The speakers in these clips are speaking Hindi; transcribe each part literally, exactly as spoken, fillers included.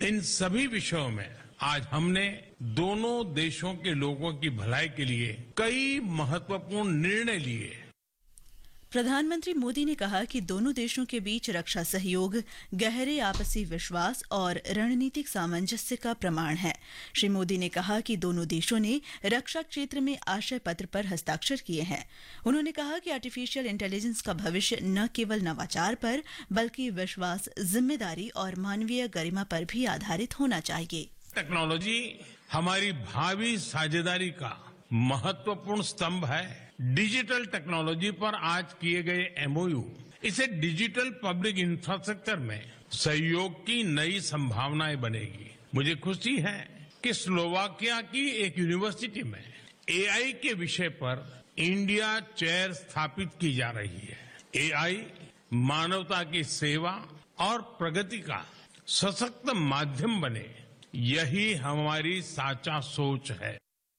इन सभी विषयों में आज हमने दोनों देशों के लोगों की भलाई के लिए कई महत्वपूर्ण निर्णय लिए। प्रधानमंत्री मोदी ने कहा कि दोनों देशों के बीच रक्षा सहयोग गहरे आपसी विश्वास और रणनीतिक सामंजस्य का प्रमाण है। श्री मोदी ने कहा कि दोनों देशों ने रक्षा क्षेत्र में आशय पत्र पर हस्ताक्षर किए हैं। उन्होंने कहा कि आर्टिफिशियल इंटेलिजेंस का भविष्य न केवल नवाचार पर बल्कि विश्वास, जिम्मेदारी और मानवीय गरिमा पर भी आधारित होना चाहिए। टेक्नोलॉजी हमारी भावी साझेदारी का महत्वपूर्ण स्तंभ है। डिजिटल टेक्नोलॉजी पर आज किए गए एमओयू इसे डिजिटल पब्लिक इंफ्रास्ट्रक्चर में सहयोग की नई संभावनाएं बनेगी। मुझे खुशी है कि स्लोवाकिया की एक यूनिवर्सिटी में एआई के विषय पर इंडिया चेयर स्थापित की जा रही है। एआई मानवता की सेवा और प्रगति का सशक्त माध्यम बने, यही हमारी साचा सोच है।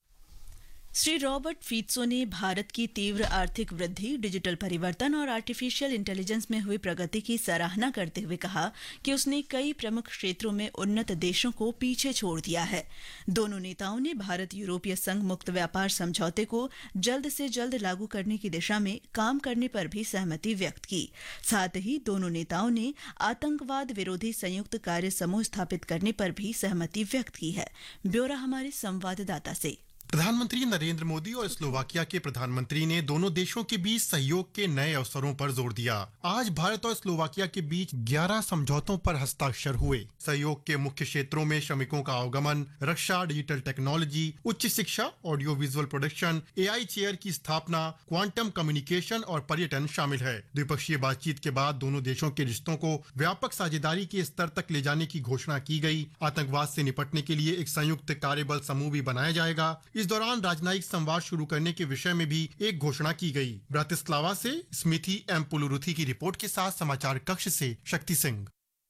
श्री रॉबर्ट फीत्सो ने भारत की तीव्र आर्थिक वृद्धि, डिजिटल परिवर्तन और आर्टिफिशियल इंटेलिजेंस में हुई प्रगति की सराहना करते हुए कहा कि उसने कई प्रमुख क्षेत्रों में उन्नत देशों को पीछे छोड़ दिया है। दोनों नेताओं ने भारत यूरोपीय संघ मुक्त व्यापार समझौते को जल्द से जल्द लागू करने की दिशा में काम करने पर भी सहमति व्यक्त की। साथ ही दोनों नेताओं ने आतंकवाद विरोधी संयुक्त कार्य समूह स्थापित करने पर भी सहमति व्यक्त की है। ब्यौरा हमारे संवाददाता से। प्रधानमंत्री नरेंद्र मोदी और स्लोवाकिया के प्रधानमंत्री ने दोनों देशों के बीच सहयोग के नए अवसरों पर जोर दिया। आज भारत और स्लोवाकिया के बीच ग्यारह समझौतों पर हस्ताक्षर हुए। सहयोग के मुख्य क्षेत्रों में श्रमिकों का आवागमन, रक्षा, डिजिटल टेक्नोलॉजी, उच्च शिक्षा, audio visual production, AI chair की स्थापना, क्वांटम कम्युनिकेशन और पर्यटन शामिल है। द्विपक्षीय बातचीत के बाद दोनों देशों के रिश्तों को व्यापक साझेदारी के स्तर तक ले जाने की घोषणा की गई। आतंकवाद से निपटने के लिए एक संयुक्त कार्यबल समूह भी बनाया जाएगा। इस दौरान राजनयिक संवाद शुरू करने के विषय में भी एक घोषणा की गई। ब्रातिस्लावा से स्मिथी एम पुलुरुथी की रिपोर्ट के साथ समाचार कक्ष से शक्ति सिंह।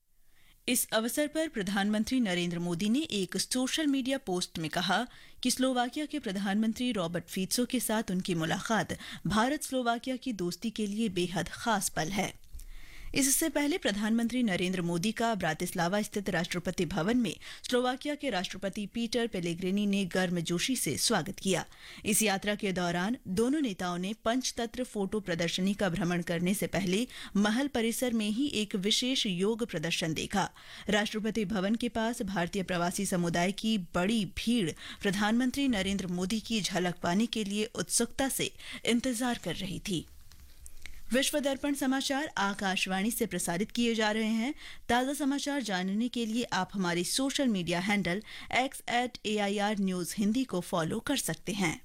इस अवसर पर प्रधानमंत्री नरेंद्र मोदी ने एक सोशल मीडिया पोस्ट में कहा कि स्लोवाकिया के प्रधानमंत्री रॉबर्ट फीत्सो के साथ उनकी मुलाकात भारत स्लोवाकिया की दोस्ती के लिए बेहद खास पल है। इससे पहले प्रधानमंत्री नरेंद्र मोदी का ब्रातिस्लावा स्थित राष्ट्रपति भवन में स्लोवाकिया के राष्ट्रपति पीटर पेलेग्रिनी ने गर्मजोशी से स्वागत किया। इस यात्रा के दौरान दोनों नेताओं ने पंचतंत्र फोटो प्रदर्शनी का भ्रमण करने से पहले महल परिसर में ही एक विशेष योग प्रदर्शन देखा। राष्ट्रपति भवन के पास भारतीय प्रवासी समुदाय की बड़ी भीड़ प्रधानमंत्री नरेंद्र मोदी की झलक पाने के लिए उत्सुकता से इंतजार कर रही थी। विश्व दर्पण समाचार आकाशवाणी से प्रसारित किए जा रहे हैं। ताज़ा समाचार जानने के लिए आप हमारी social media handle x eight A I R news Hindi को फॉलो कर सकते हैं।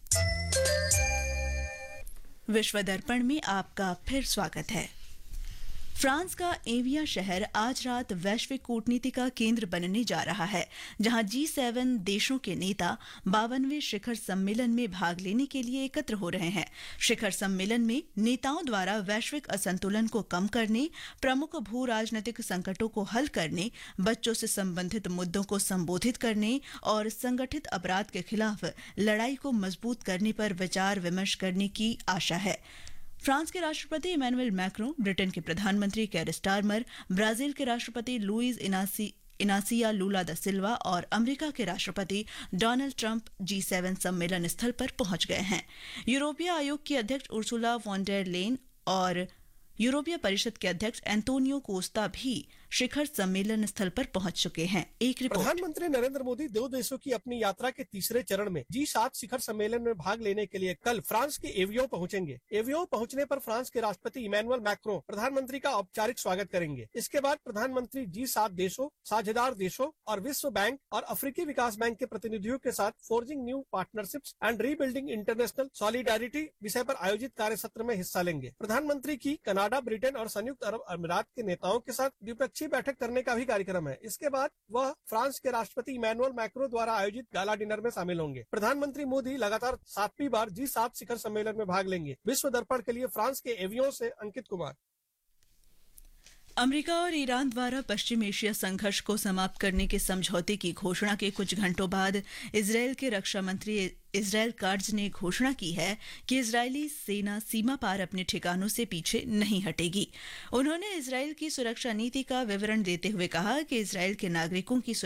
विश्व दर्पण में आपका फिर स्वागत है। फ्रांस का एविया शहर आज रात वैश्विक कूटनीति का केंद्र बनने जा रहा है, जहां जी सेवन देशों के नेता बावनवें शिखर सम्मेलन में भाग लेने के लिए एकत्र हो रहे हैं। शिखर सम्मेलन में नेताओं द्वारा वैश्विक असंतुलन को कम करने, प्रमुख भू राजनीतिक संकटों को हल करने, बच्चों से संबंधित मुद्दों को संबोधित करने और संगठित अपराध के खिलाफ लड़ाई को मजबूत करने पर विचार विमर्श करने की आशा है। फ्रांस के राष्ट्रपति इमैनुअल मैक्रों, ब्रिटेन के प्रधानमंत्री केयर स्टारमर, ब्राजील के राष्ट्रपति लुइस इनासी इनासिया लूला दा सिल्वा और अमेरिका के राष्ट्रपति डोनाल्ड ट्रंप जी सेवन सम्मेलन स्थल पर पहुंच गए हैं। यूरोपीय आयोग की अध्यक्ष उर्सुला वॉन डेर लेन और यूरोपीय परिषद के अध्यक्ष एंटोनियो कोस्टा भी शिखर सम्मेलन स्थल पर पहुंच चुके हैं। एक रिपोर्ट। प्रधानमंत्री नरेंद्र मोदी दो देशों की अपनी यात्रा के तीसरे चरण में जी सात शिखर सम्मेलन में भाग लेने के लिए कल फ्रांस के एवियों पहुंचेंगे। एवियों पहुंचने पर फ्रांस के राष्ट्रपति इमैनुअल मैक्रों प्रधानमंत्री का औपचारिक स्वागत करेंगे। इसके बाद प्रधानमंत्री जी सात देशों, साझेदार देशों और विश्व बैंक और अफ्रीकी विकास बैंक के प्रतिनिधियों के साथ forging new partnerships and rebuilding international solidarity विषय पर आयोजित कार्य सत्र में हिस्सा लेंगे। प्रधानमंत्री की कनाडा, ब्रिटेन और संयुक्त अरब अमीरात के नेताओं के साथ द्विपक्षीय बैठक करने का भी कार्यक्रम है। इसके बाद वह फ्रांस के राष्ट्रपति इमैनुअल मैक्रों द्वारा आयोजित गाला डिनर में शामिल होंगे। प्रधानमंत्री मोदी लगातार सातवीं बार जी सात शिखर सम्मेलन में भाग लेंगे। विश्व दर्पण के लिए फ्रांस के एवियों से अंकित कुमार। अमेरिका और ईरान द्वारा पश्चिम एशिया संघर्ष को समाप्त करने के समझौते की घोषणा के कुछ घंटों बाद इजरायल के रक्षा मंत्री इजराइल काट्ज ने घोषणा की है कि इजरायली सेना सीमा पार अपने ठिकानों से पीछे नहीं हटेगी। उन्होंने इजरायल की सुरक्षा नीति का विवरण देते हुए कहा कि इजरायल के नागरिकों की